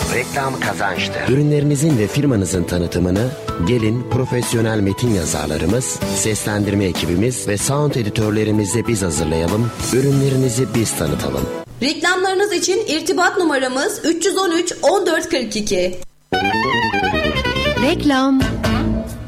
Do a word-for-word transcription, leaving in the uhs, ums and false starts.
reklam kazançtır. Ürünlerinizin ve firmanızın tanıtımını gelin profesyonel metin yazarlarımız, seslendirme ekibimiz ve sound editörlerimizle biz hazırlayalım. Ürünlerinizi biz tanıtalım. Reklamlarınız için irtibat numaramız üç yüz on üç on dört kırk iki. Reklam.